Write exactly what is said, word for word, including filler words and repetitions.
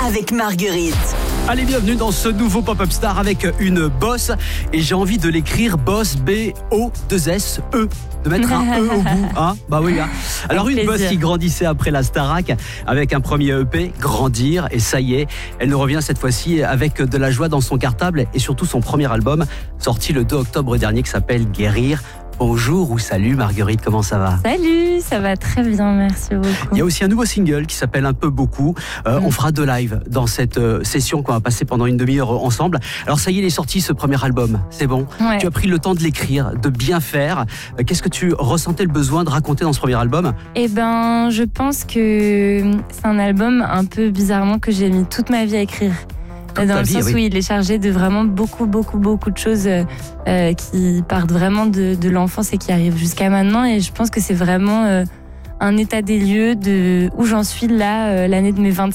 avec Marguerite. Allez, bienvenue dans ce nouveau Pop-Up Star avec une boss. Et j'ai envie de l'écrire boss, B O deux S E. De mettre un E au bout, hein. Bah oui, hein. Alors Avec une plaisir. boss qui grandissait après la Starac avec un premier E P, Grandir, et ça y est, elle nous revient cette fois-ci avec de la joie dans son cartable et surtout son premier album sorti le deux octobre dernier qui s'appelle Guérir. Bonjour ou salut Marguerite, comment ça va? Salut, ça va très bien, merci beaucoup. Il y a aussi un nouveau single qui s'appelle Un peu beaucoup. Euh, Mm. On fera deux lives dans cette euh, session qu'on va passer pendant une demi-heure ensemble. Alors ça y est, il est sorti ce premier album, c'est bon. Ouais. Tu as pris le temps de l'écrire, de bien faire. Euh, Qu'est-ce que tu ressentais le besoin de raconter dans ce premier album? Eh ben, je pense que c'est un album un peu bizarrement que j'ai mis toute ma vie à écrire. Toute Dans ta le vie, sens oui. où il est chargé de vraiment beaucoup, beaucoup, beaucoup de choses euh, euh, qui partent vraiment de, de l'enfance et qui arrivent jusqu'à maintenant. Et je pense que c'est vraiment euh, un état des lieux de où j'en suis là, euh, l'année de mes vingt-cinq